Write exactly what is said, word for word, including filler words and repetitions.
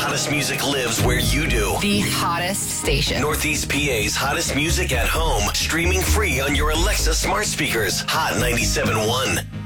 hottest music lives where you do. The hottest station. Northeast P A's hottest music at home. Streaming free on your Alexa smart speakers. Hot ninety-seven point one.